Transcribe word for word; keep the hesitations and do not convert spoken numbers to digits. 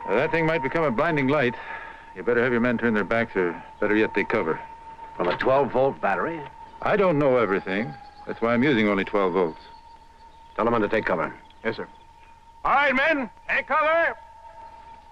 Uh, that thing might become a blinding light. You better have your men turn their backs, or better yet, take cover. From a twelve-volt battery? I don't know everything. That's why I'm using only twelve volts. Tell them when to take cover. Yes, sir. All right, men, take cover.